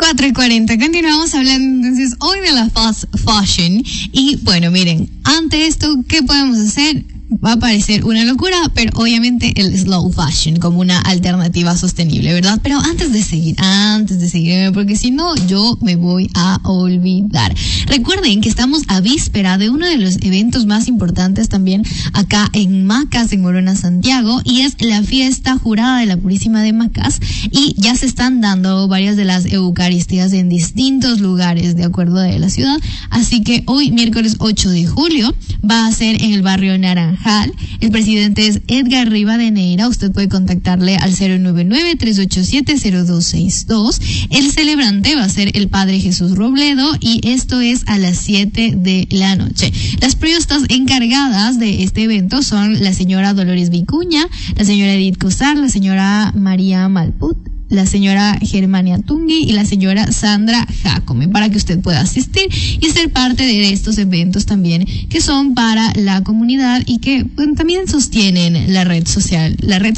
4:40. Continuamos hablando entonces hoy de la fast fashion. Y bueno, miren, ante esto, ¿qué podemos hacer? Va a parecer una locura, pero obviamente el slow fashion como una alternativa sostenible, ¿verdad? Pero antes de seguir, porque si no, yo me voy a olvidar. Recuerden que estamos a víspera de uno de los eventos más importantes también acá en Macas, en Morona, Santiago, y es la fiesta jurada de la Purísima de Macas, y ya se están dando varias de las eucaristías en distintos lugares de acuerdo de la ciudad. Así que hoy, miércoles 8 de julio, va a ser en el barrio Naranjal. El presidente es Edgar Rivadeneira. Usted puede contactarle al 099-387-0262. El celebrante va a ser el Padre Jesús Robledo, y esto es a las 7 de la noche. Las periodistas encargadas de este evento son la señora Dolores Vicuña, la señora Edith Cosar, la señora María Malput, la señora Germania Tungui y la señora Sandra Jacome, para que usted pueda asistir y ser parte de estos eventos también que son para la comunidad y que también sostienen la red social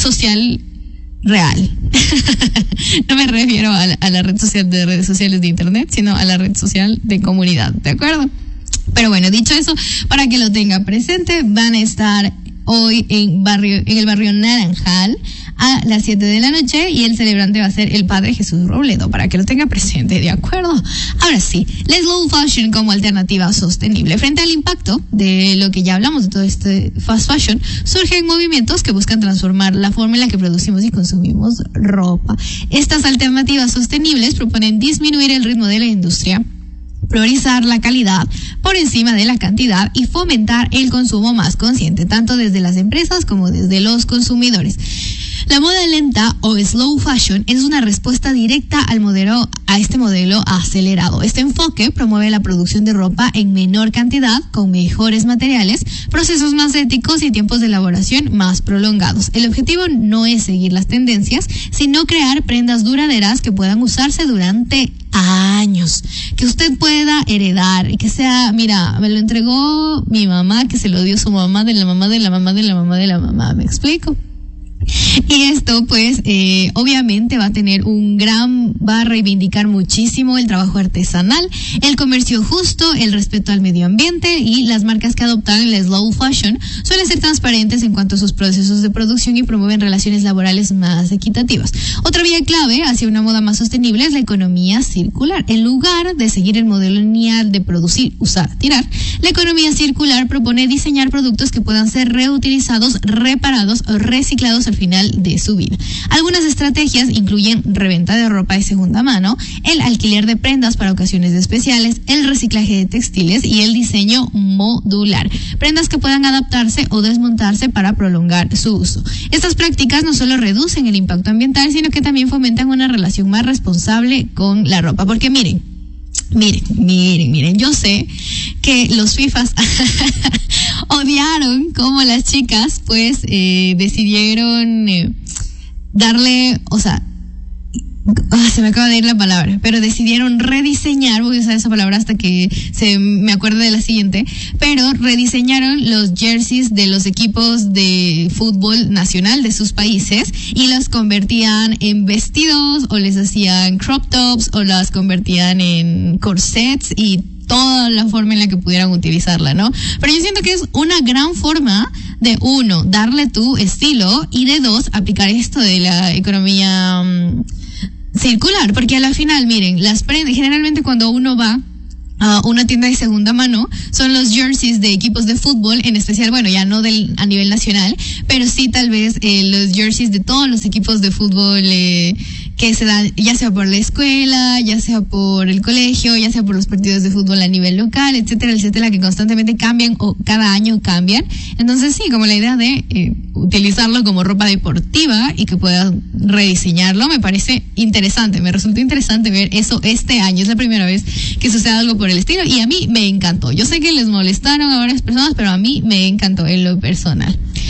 real. No me refiero a la red social de redes sociales de internet, sino a la red social de comunidad, ¿de acuerdo? Pero bueno, dicho eso, para que lo tenga presente, van a estar hoy en el barrio Naranjal a las 7 de la noche, y el celebrante va a ser el Padre Jesús Robledo, para que lo tenga presente, ¿de acuerdo? Ahora sí, la slow fashion como alternativa sostenible. Frente al impacto de lo que ya hablamos de todo este fast fashion, surgen movimientos que buscan transformar la forma en la que producimos y consumimos ropa. Estas alternativas sostenibles proponen disminuir el ritmo de la industria, priorizar la calidad por encima de la cantidad y fomentar el consumo más consciente, tanto desde las empresas como desde los consumidores. La moda lenta o slow fashion es una respuesta directa a este modelo acelerado. Este enfoque promueve la producción de ropa en menor cantidad, con mejores materiales, procesos más éticos y tiempos de elaboración más prolongados. El objetivo no es seguir las tendencias, sino crear prendas duraderas que puedan usarse durante años, que usted pueda heredar, y que sea, mira, me lo entregó mi mamá, que se lo dio su mamá, de la mamá, de la mamá, de la mamá, de la mamá. ¿Me explico? Y esto pues obviamente va a reivindicar muchísimo el trabajo artesanal, el comercio justo, el respeto al medio ambiente, y las marcas que adoptan el slow fashion suelen ser transparentes en cuanto a sus procesos de producción y promueven relaciones laborales más equitativas. Otra vía clave hacia una moda más sostenible es la economía circular. En lugar de seguir el modelo lineal de producir, usar, tirar, la economía circular propone diseñar productos que puedan ser reutilizados, reparados o reciclados al final de su vida. Algunas estrategias incluyen reventa de ropa de segunda mano, el alquiler de prendas para ocasiones especiales, el reciclaje de textiles y el diseño modular. Prendas que puedan adaptarse o desmontarse para prolongar su uso. Estas prácticas no solo reducen el impacto ambiental, sino que también fomentan una relación más responsable con la ropa. Porque miren, yo sé que los FIFAs odiaron cómo las chicas pues decidieron darle, o sea, se me acaba de ir la palabra, pero decidieron rediseñar, voy a usar esa palabra hasta que me acuerde de la siguiente, pero rediseñaron los jerseys de los equipos de fútbol nacional de sus países y los convertían en vestidos, o les hacían crop tops, o las convertían en corsets y toda la forma en la que pudieran utilizarla, ¿no? Pero yo siento que es una gran forma de, uno, darle tu estilo, y de dos, aplicar esto de la economía circular, porque a la final, miren, las prendas, generalmente cuando uno va a una tienda de segunda mano, son los jerseys de equipos de fútbol, en especial, bueno, ya no a nivel nacional, pero sí tal vez los jerseys de todos los equipos de fútbol que se dan, ya sea por la escuela, ya sea por el colegio, ya sea por los partidos de fútbol a nivel local, etcétera, etcétera, que constantemente cambian o cada año cambian. Entonces sí, como la idea de utilizarlo como ropa deportiva y que puedas rediseñarlo, me parece interesante, me resultó interesante ver eso este año. Es la primera vez que sucede algo por el estilo y a mí me encantó. Yo sé que les molestaron a varias personas, pero a mí me encantó en lo personal.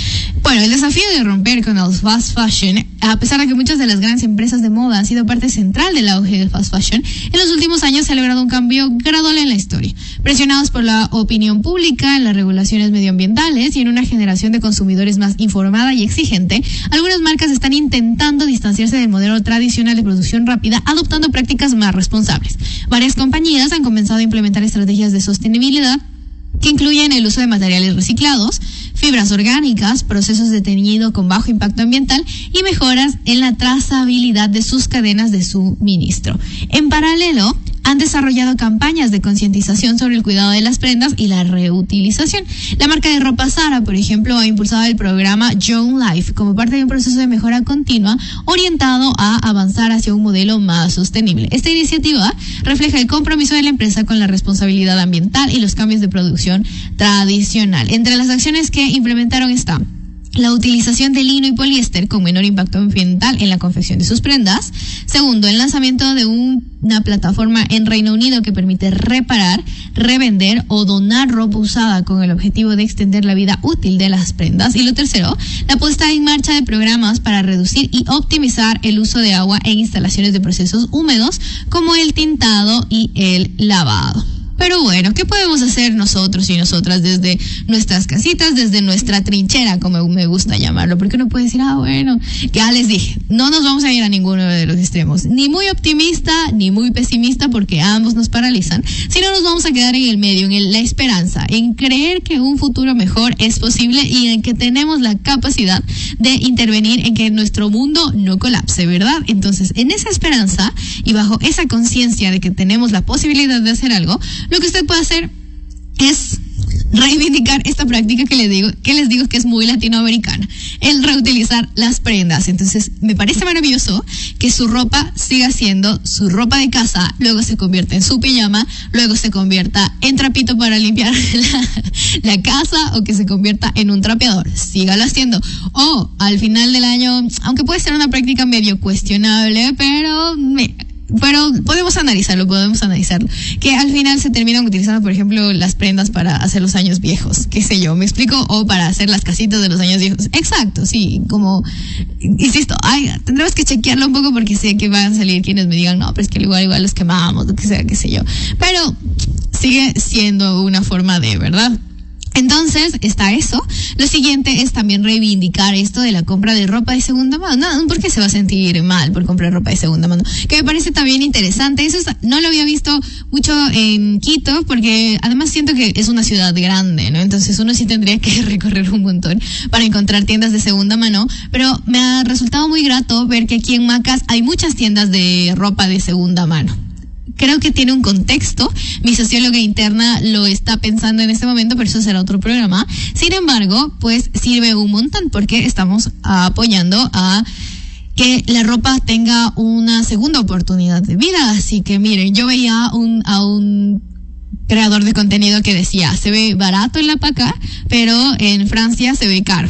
Bueno, el desafío de romper con el fast fashion, a pesar de que muchas de las grandes empresas de moda han sido parte central del auge del fast fashion, en los últimos años se ha logrado un cambio gradual en la historia. Presionados por la opinión pública, las regulaciones medioambientales y en una generación de consumidores más informada y exigente, algunas marcas están intentando distanciarse del modelo tradicional de producción rápida, adoptando prácticas más responsables. Varias compañías han comenzado a implementar estrategias de sostenibilidad que incluyen el uso de materiales reciclados, fibras orgánicas, procesos de teñido con bajo impacto ambiental y mejoras en la trazabilidad de sus cadenas de suministro. En paralelo, han desarrollado campañas de concientización sobre el cuidado de las prendas y la reutilización. La marca de ropa Zara, por ejemplo, ha impulsado el programa Young Life como parte de un proceso de mejora continua orientado a avanzar hacia un modelo más sostenible. Esta iniciativa refleja el compromiso de la empresa con la responsabilidad ambiental y los cambios de producción tradicional. Entre las acciones que implementaron está la utilización de lino y poliéster con menor impacto ambiental en la confección de sus prendas. Segundo, el lanzamiento de una plataforma en Reino Unido que permite reparar, revender o donar ropa usada con el objetivo de extender la vida útil de las prendas. Y lo tercero, la puesta en marcha de programas para reducir y optimizar el uso de agua en instalaciones de procesos húmedos como el tintado y el lavado. Pero bueno, ¿qué podemos hacer nosotros y nosotras desde nuestras casitas, desde nuestra trinchera, como me gusta llamarlo? Porque uno puede decir, bueno, ya les dije, no nos vamos a ir a ninguno de los extremos, ni muy optimista, ni muy pesimista, porque ambos nos paralizan, sino nos vamos a quedar en el medio, en la esperanza, en creer que un futuro mejor es posible y en que tenemos la capacidad de intervenir en que nuestro mundo no colapse, ¿verdad? Entonces, en esa esperanza y bajo esa conciencia de que tenemos la posibilidad de hacer algo, lo que usted puede hacer es reivindicar esta práctica que les digo que es muy latinoamericana, el reutilizar las prendas. Entonces, me parece maravilloso que su ropa siga siendo su ropa de casa, luego se convierta en su pijama, luego se convierta en trapito para limpiar la casa o que se convierta en un trapeador. Sígalo haciendo. O al final del año, aunque puede ser una práctica medio cuestionable, pero podemos analizarlo, que al final se terminan utilizando, por ejemplo, las prendas para hacer los años viejos, qué sé yo, ¿me explico? O para hacer las casitas de los años viejos. Exacto, sí, como, insisto, tendremos que chequearlo un poco porque sé que van a salir quienes me digan, no, pero es que igual los quemamos, lo que sea, qué sé yo. Pero sigue siendo una forma de, ¿verdad? Entonces, está eso. Lo siguiente es también reivindicar esto de la compra de ropa de segunda mano. No, ¿por qué se va a sentir mal por comprar ropa de segunda mano? Que me parece también interesante. Eso no lo había visto mucho en Quito, porque además siento que es una ciudad grande, ¿no? Entonces uno sí tendría que recorrer un montón para encontrar tiendas de segunda mano. Pero me ha resultado muy grato ver que aquí en Macas hay muchas tiendas de ropa de segunda mano. Creo que tiene un contexto. Mi socióloga interna lo está pensando en este momento, pero eso será otro programa. Sin embargo, pues sirve un montón porque estamos apoyando a que la ropa tenga una segunda oportunidad de vida. Así que miren, yo veía a un creador de contenido que decía, se ve barato en la Paca, pero en Francia se ve caro.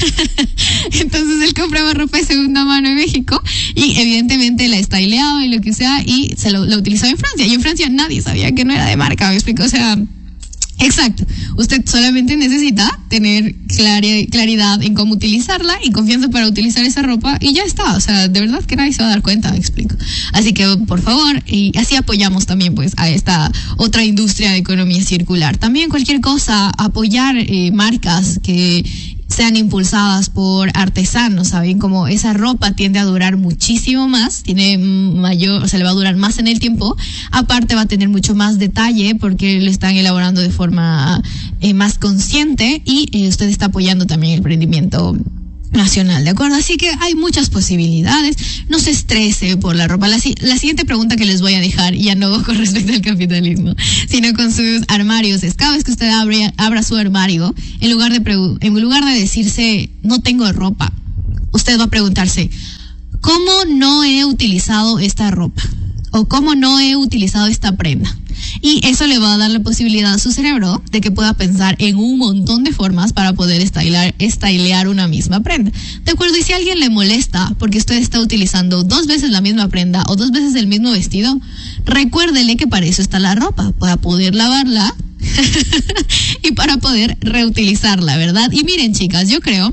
Entonces él compraba ropa de segunda mano en México y evidentemente la estileaba y lo que sea y la utilizaba en Francia. Y en Francia nadie sabía que no era de marca, ¿me explico? O sea, exacto. Usted solamente necesita tener claridad en cómo utilizarla y confianza para utilizar esa ropa y ya está. O sea, de verdad que nadie se va a dar cuenta, me explico. Así que, por favor, y así apoyamos también pues a esta otra industria de economía circular. También cualquier cosa, apoyar marcas que sean impulsadas por artesanos, ¿saben? Como esa ropa tiende a durar muchísimo más, tiene mayor, o sea, le va a durar más en el tiempo, aparte va a tener mucho más detalle porque lo están elaborando de forma más consciente y usted está apoyando también el emprendimiento nacional, ¿de acuerdo? Así que hay muchas posibilidades, no se estrese por la ropa. La siguiente pregunta que les voy a dejar, ya no con respecto al capitalismo, sino con sus armarios, es cada vez que usted abra su armario, en lugar de decirse, no tengo ropa, usted va a preguntarse, ¿cómo no he utilizado esta ropa? O ¿cómo no he utilizado esta prenda? Y eso le va a dar la posibilidad a su cerebro de que pueda pensar en un montón de formas para poder estilear una misma prenda. ¿De acuerdo? Y si a alguien le molesta porque usted está utilizando 2 veces la misma prenda o 2 veces el mismo vestido, recuérdele que para eso está la ropa, para poder lavarla y para poder reutilizarla, ¿verdad? Y miren, chicas, yo creo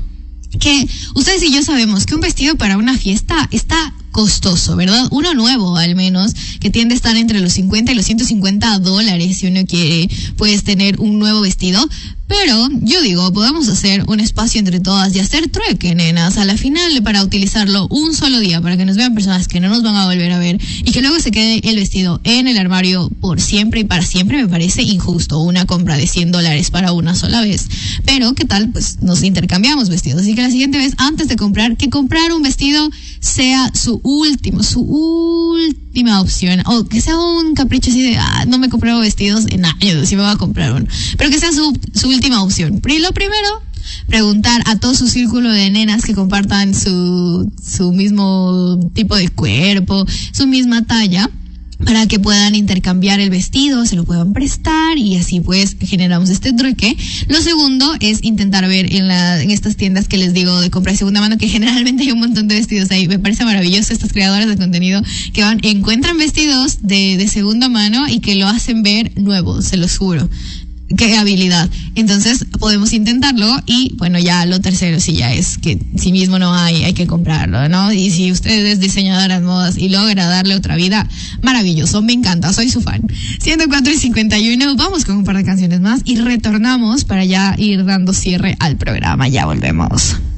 que ustedes y yo sabemos que un vestido para una fiesta está costoso, ¿verdad? Uno nuevo, al menos, que tiende a estar entre los 50 y los $150 si uno quiere, puedes tener un nuevo vestido. Pero yo digo, podemos hacer un espacio entre todas y hacer trueque, nenas, a la final para utilizarlo un solo día, para que nos vean personas que no nos van a volver a ver y que luego se quede el vestido en el armario por siempre y para siempre. Me parece injusto una compra de $100 para una sola vez. Pero, ¿qué tal? Pues nos intercambiamos vestidos. Así que la siguiente vez, antes de comprar, que comprar un vestido sea su última opción, o que sea un capricho así de, no me he comprado vestidos en años, si me voy a comprar uno, pero que sea su última opción. Pero lo primero, preguntar a todo su círculo de nenas que compartan su mismo tipo de cuerpo, su misma talla, para que puedan intercambiar el vestido, se lo puedan prestar y así pues generamos este trueque. Lo segundo es intentar ver en estas tiendas que les digo de compra de segunda mano, que generalmente hay un montón de vestidos ahí. Me parece maravilloso estas creadoras de contenido que encuentran vestidos de segunda mano y que lo hacen ver nuevo, se los juro. Qué habilidad. Entonces podemos intentarlo y bueno, ya lo tercero sí ya es que si mismo no hay que comprarlo, ¿no? Y si usted es diseñadora de modas y logra darle otra vida, maravilloso, me encanta, soy su fan. 104:51, vamos con un par de canciones más y retornamos para ya ir dando cierre al programa. Ya volvemos.